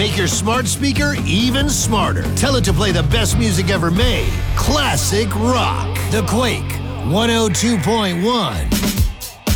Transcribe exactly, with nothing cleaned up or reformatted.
Make your smart speaker even smarter. Tell it to play the best music ever made. Classic rock. The Quake one oh two point one.